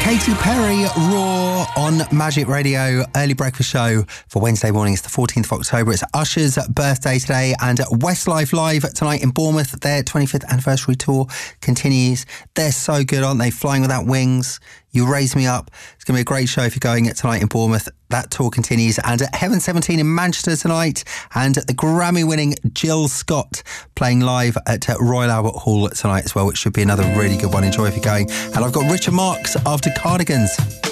Katy Perry, Raw on Magic Radio, early breakfast show for Wednesday morning. It's the 14th of October. It's Usher's birthday today, and Westlife Live tonight in Bournemouth. Their 25th anniversary tour continues. They're so good, aren't they? Flying Without Wings, You Raise Me Up. It's going to be a great show if you're going tonight in Bournemouth. That tour continues. And at Heaven 17 in Manchester tonight, and the Grammy-winning Jill Scott playing live at Royal Albert Hall tonight as well, which should be another really good one. Enjoy if you're going. And I've got Richard Marx after Cardigans.